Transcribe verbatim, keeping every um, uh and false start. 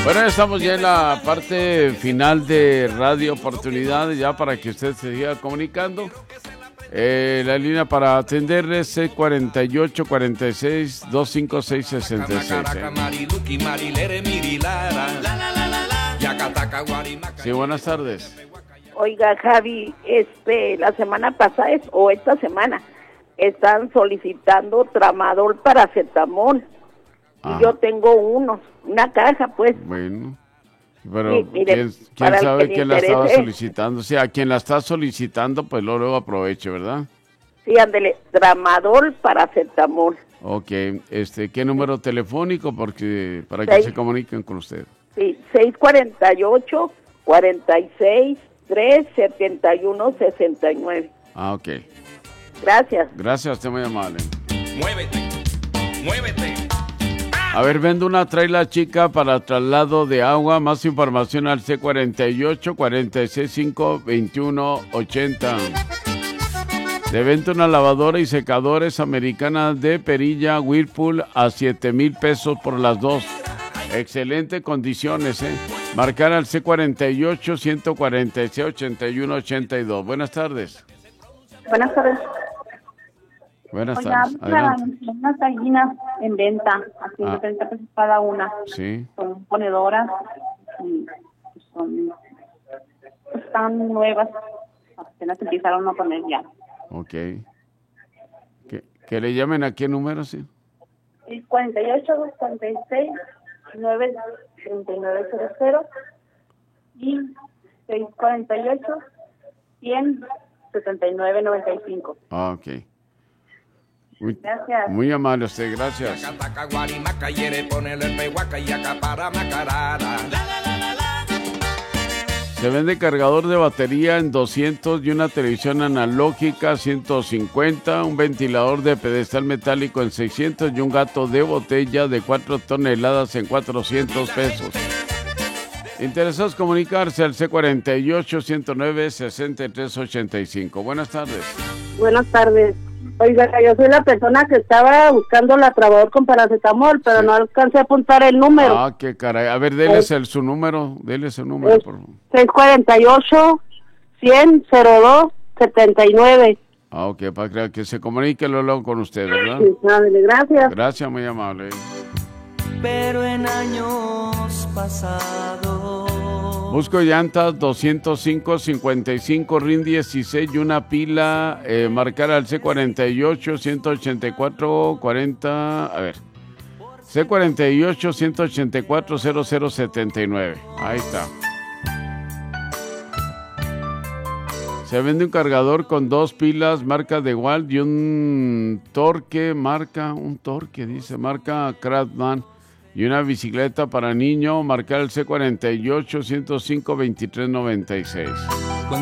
Bueno, estamos ya en la parte final de Radio Oportunidad, ya para que usted se siga comunicando. Eh, la línea para atenderle es C cuarenta y ocho, cuarenta y seis, veinticinco, seiscientos sesenta y seis. Sí, buenas tardes. Oiga, Javi, este, la semana pasada es, o esta semana están solicitando tramadol paracetamol. Ah. Y yo tengo uno, una caja, pues. Bueno, pero Sí, mire, ¿quién, quién para el sabe que quién le la estaba interese. solicitando? O sea, a quien la está solicitando, pues luego, luego aproveche, ¿verdad? Sí, ándele, tramadol paracetamol. Ok, este, ¿qué número telefónico? Porque para que Seis. se comuniquen con usted. Sí, seis cuarenta y ocho, cuarenta y seis, tres, setenta y uno, sesenta y nueve. Ah, ok. Gracias. Gracias, usted muy amable. Muévete, muévete. A ver, vendo una traila chica para traslado de agua. Más información al C cuarenta y ocho, cuarenta y seis, cinco, veintiuno, ochenta. De venta una lavadora y secadores americanas de perilla Whirlpool a siete mil pesos por las dos. Excelente condiciones, ¿eh? Marcar al C cuarenta y ocho, ciento cuarenta y seis, ochenta y uno, ochenta y dos. Buenas tardes. Buenas tardes. Buenas Oiga, tardes. Adelante. unas gallinas en venta, así Ah. de treinta pesos cada una. Sí. Son ponedoras y son, están nuevas, apenas empezaron a poner ya. Ok. Que, que le llamen a qué número, sí. El cuarenta y ocho, cuarenta y seis, nueve, treinta y nueve cero cero y seis cuarenta y ocho, cien, setenta y nueve noventa y cinco. Ah, ok. Muy, Gracias. muy amable usted, gracias. Se vende cargador de batería en doscientos y una televisión analógica ciento cincuenta, un ventilador de pedestal metálico en seiscientos y un gato de botella de cuatro toneladas en cuatrocientos pesos. Interesados comunicarse al C cuarenta y ocho, ciento nueve, sesenta y tres ochenta y cinco. Buenas tardes. Buenas tardes. Oiga, yo soy la persona que estaba buscando la trabajador con paracetamol, pero Sí. no alcancé a apuntar el número. Ah, qué caray. A ver, déles el, su número, déles su número, Es por favor. seis cuarenta y ocho, cien, cero dos, setenta y nueve. Ah, ok, para que se comunique luego con usted, ¿verdad? Sí, ándale, gracias. Gracias, muy amable. Pero en años pasados Busco llantas doscientos cinco, cincuenta y cinco, R I N dieciséis y una pila, eh, marcar al C cuarenta y ocho, ciento ochenta y cuatro, cuarenta, a ver, C cuarenta y ocho, ciento ochenta y cuatro, cero cero setenta y nueve. Ahí está. Se vende un cargador con dos pilas, marca de Walt y un torque, marca, un torque, dice, marca Craftman. Y una bicicleta para niño, marcar el C cuarenta y ocho, ciento cinco, veintitrés noventa y seis.